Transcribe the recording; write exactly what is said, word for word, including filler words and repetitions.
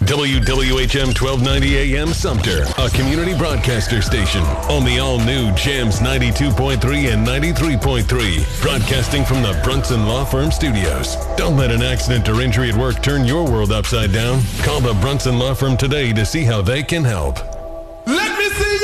W W H M twelve ninety A M Sumter, a community broadcaster station on the all-new Jams ninety-two point three and ninety-three point three, broadcasting from the Brunson Law Firm Studios. Don't let an accident or injury at work turn your world upside down. Call the Brunson Law Firm today to see how they can help. Let me see you.